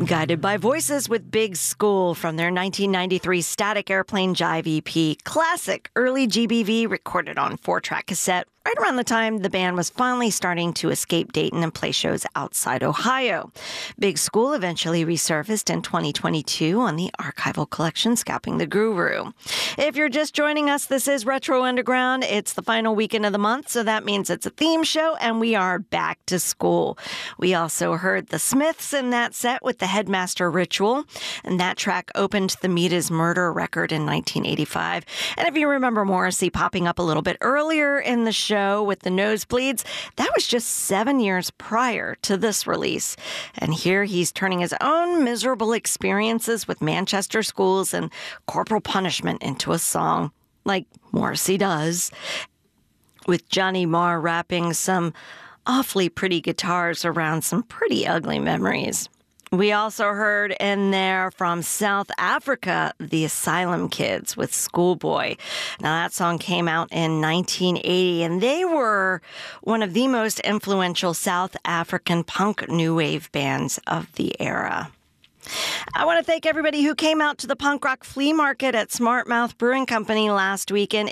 Guided by Voices with Big School from their 1993 Static Airplane Jive EP. Classic early GBV recorded on 4-track cassette right around the time the band was finally starting to escape Dayton and play shows outside Ohio. Big School eventually resurfaced in 2022 on the archival collection Scalping the Guru. If you're just joining us, this is Retro Underground. It's the final weekend of the month, so that means it's a theme show, and we are back to school. We also heard the Smiths in that set with the Headmaster Ritual, and that track opened the Meat is Murder record in 1985. And if you remember Morrissey popping up a little bit earlier in the show with the Nosebleeds, that was just 7 years prior to this release. And here he's turning his own miserable experiences with Manchester schools and corporal punishment into a song, like Morrissey does, with Johnny Marr rapping some awfully pretty guitars around some pretty ugly memories. We also heard in there from South Africa, the Asylum Kids with Schoolboy. Now, that song came out in 1980, and they were one of the most influential South African punk new wave bands of the era. I want to thank everybody who came out to the punk rock flea market at Smart Mouth Brewing Company last weekend.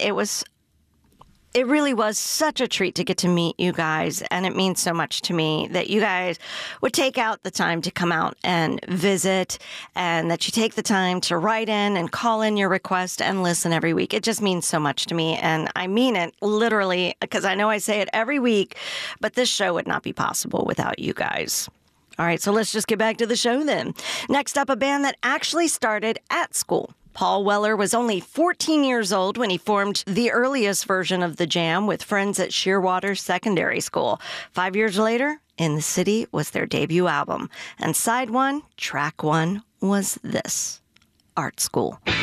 It really was such a treat to get to meet you guys, and it means so much to me that you guys would take out the time to come out and visit, and that you take the time to write in and call in your request and listen every week. It just means so much to me, and I mean it literally, because I know I say it every week, but this show would not be possible without you guys. All right, so let's just get back to the show then. Next up, a band that actually started at school. Paul Weller was only 14 years old when he formed the earliest version of the Jam with friends at Shearwater Secondary School. 5 years later, In the City was their debut album. And side one, track one, was this, Art School.